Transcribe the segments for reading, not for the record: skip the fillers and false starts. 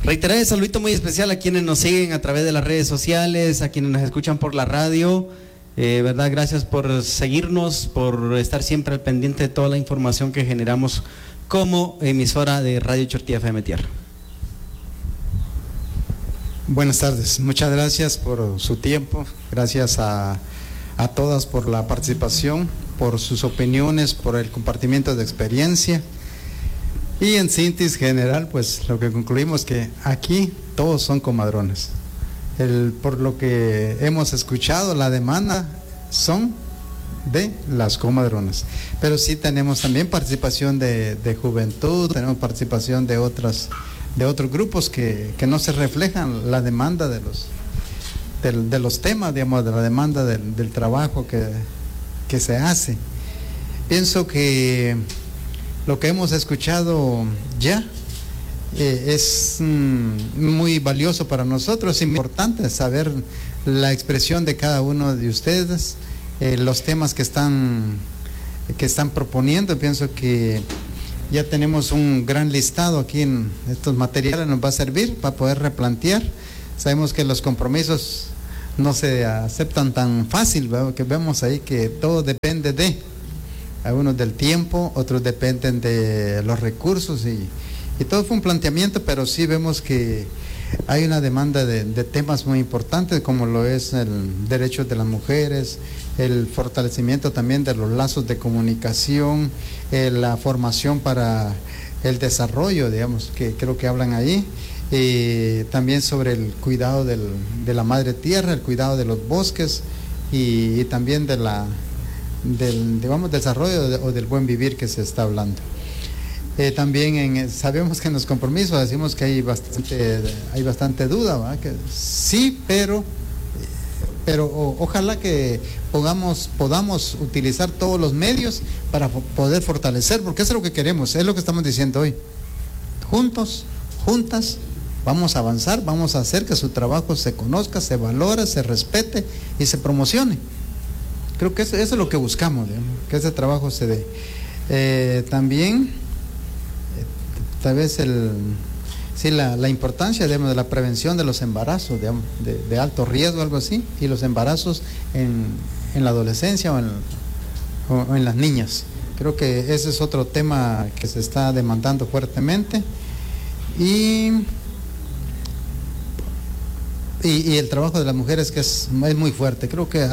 Reiterar el saludito muy especial a quienes nos siguen a través de las redes sociales, a quienes nos escuchan por la radio. ¿Verdad? Gracias por seguirnos, por estar siempre al pendiente de toda la información que generamos como emisora de Radio Chortilla FM Tierra. Buenas tardes, muchas gracias por su tiempo, gracias a todas por la participación, por sus opiniones, por el compartimiento de experiencia. Y en síntesis general, pues lo que concluimos que aquí todos son comadrones. Por lo que hemos escuchado, la demanda son de las comadronas. Pero sí tenemos también participación de juventud, tenemos participación de otros grupos que no se reflejan la demanda de los temas, digamos, de la demanda del trabajo que se hace. Pienso que lo que hemos escuchado ya es muy valioso para nosotros. Es importante saber la expresión de cada uno de ustedes, los temas que están proponiendo. Pienso que ya tenemos un gran listado aquí en estos materiales, nos va a servir para poder replantear. Sabemos que los compromisos no se aceptan tan fácil, ¿verdad? Que vemos ahí que todo depende de algunos del tiempo, otros dependen de los recursos y todo fue un planteamiento, pero sí vemos que hay una demanda de temas muy importantes, como lo es el derecho de las mujeres, el fortalecimiento también de los lazos de comunicación, la formación para el desarrollo, digamos, que creo que hablan ahí, también sobre el cuidado de la madre tierra, el cuidado de los bosques y también del desarrollo o del buen vivir que se está hablando. También sabemos que en los compromisos decimos que hay bastante duda, ¿verdad? Que sí, pero ojalá que podamos utilizar todos los medios para poder fortalecer, porque eso es lo que queremos, es lo que estamos diciendo hoy. Juntos, juntas, vamos a avanzar, vamos a hacer que su trabajo se conozca, se valore, se respete y se promocione. Creo que eso es lo que buscamos, digamos, que ese trabajo se dé. También, tal vez la importancia, digamos, de la prevención de los embarazos, digamos, de alto riesgo, algo así, y los embarazos en la adolescencia o en las niñas. Creo que ese es otro tema que se está demandando fuertemente. Y el trabajo de las mujeres, que es muy fuerte. Creo que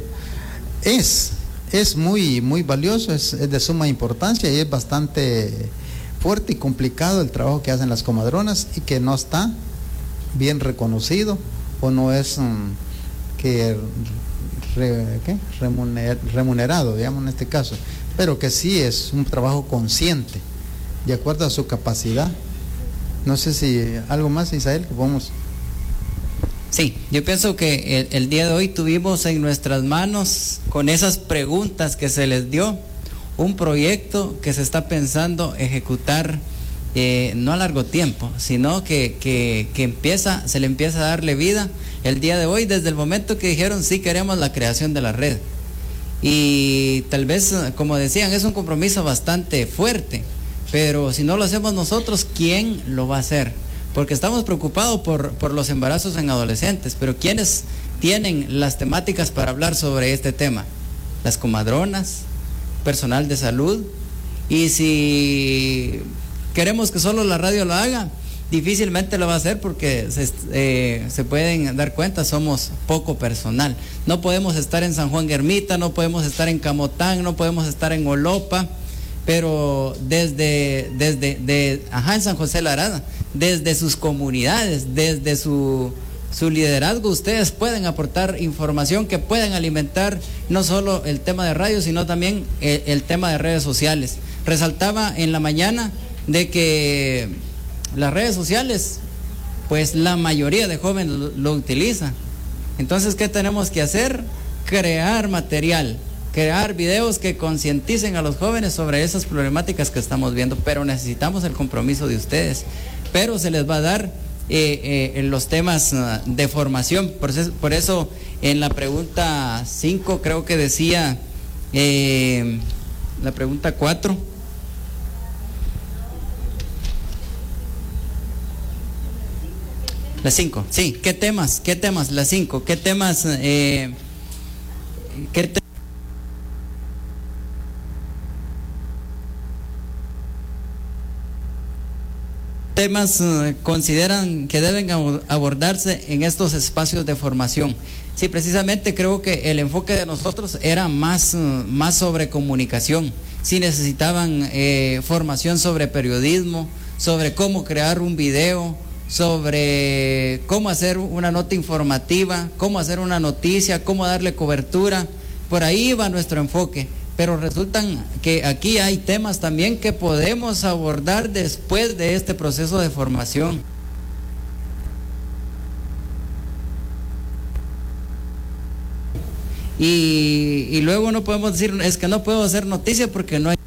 es muy, muy valioso, es de suma importancia y es bastante fuerte y complicado el trabajo que hacen las comadronas y que no está bien reconocido o no es remunerado, digamos, en este caso, pero que sí es un trabajo consciente, de acuerdo a su capacidad. No sé si algo más, Isael, que podemos... Sí, yo pienso que el día de hoy tuvimos en nuestras manos, con esas preguntas que se les dio, un proyecto que se está pensando ejecutar no a largo tiempo, sino que se le empieza a darle vida el día de hoy, desde el momento que dijeron sí queremos la creación de la red. Y tal vez, como decían, es un compromiso bastante fuerte, pero si no lo hacemos nosotros, ¿quién lo va a hacer? Porque estamos preocupados por los embarazos en adolescentes, pero ¿quiénes tienen las temáticas para hablar sobre este tema? Las comadronas, personal de salud, y si queremos que solo la radio lo haga, difícilmente lo va a hacer porque se pueden dar cuenta, somos poco personal. No podemos estar en San Juan Guermita, no podemos estar en Camotán, no podemos estar en Olopa, pero en San José La Arada, desde sus comunidades, desde su liderazgo, ustedes pueden aportar información que puedan alimentar no solo el tema de radio, sino también el tema de redes sociales. Resaltaba en la mañana de que las redes sociales, pues la mayoría de jóvenes lo utilizan. Entonces, ¿qué tenemos que hacer? Crear material, crear videos que concienticen a los jóvenes sobre esas problemáticas que estamos viendo, pero necesitamos el compromiso de ustedes. Pero se les va a dar en los temas de formación. Por eso en la pregunta 5 creo que decía, la pregunta 4, Las 5, sí. ¿Qué temas? Las 5. ¿Qué temas? Temas consideran que deben abordarse en estos espacios de formación? Sí, precisamente creo que el enfoque de nosotros era más sobre comunicación. Sí necesitaban formación sobre periodismo, sobre cómo crear un video, sobre cómo hacer una nota informativa, cómo hacer una noticia, cómo darle cobertura. Por ahí va nuestro enfoque. Pero resultan que aquí hay temas también que podemos abordar después de este proceso de formación. Y luego no podemos decir, es que no puedo hacer noticia porque no hay